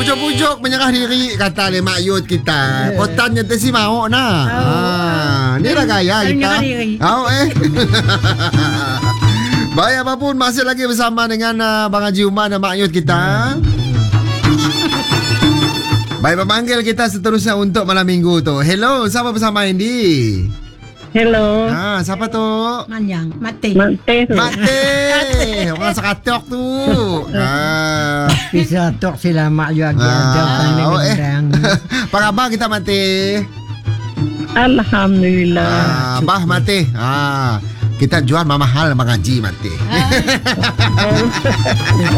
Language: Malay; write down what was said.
pujuk-pujuk menyerah diri kata le mak yut kita. Kotannya tu si mau nah. Ni lah gaya kita. Baik apapun masih lagi bersama dengan Bang Haji Umar dan Mak Yut kita. Baik pemanggil kita seterusnya untuk malam minggu tu. Hello, siapa bersama Indi? Hello. Siapa tu? Manjang, Mate. Orang sekatok tu. Bisa tok sila mak yo agi ada pandang. Apa khabar kita Mate? Alhamdulillah. Bah Mate. Kita jual mahal Bang Haji Mate.